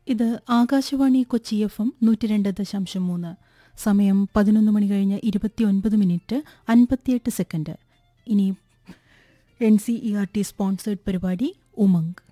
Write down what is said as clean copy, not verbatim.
ഇത് ആകാശവാണി കൊച്ചി FM 102.3. സമയം 11 മണി കഴിഞ്ഞ് 29 മിനിറ്റ് 58 സെക്കൻഡ്. ഇനി NCERT സ്പോൺസേഡ് പരിപാടി ഉമംഗ്.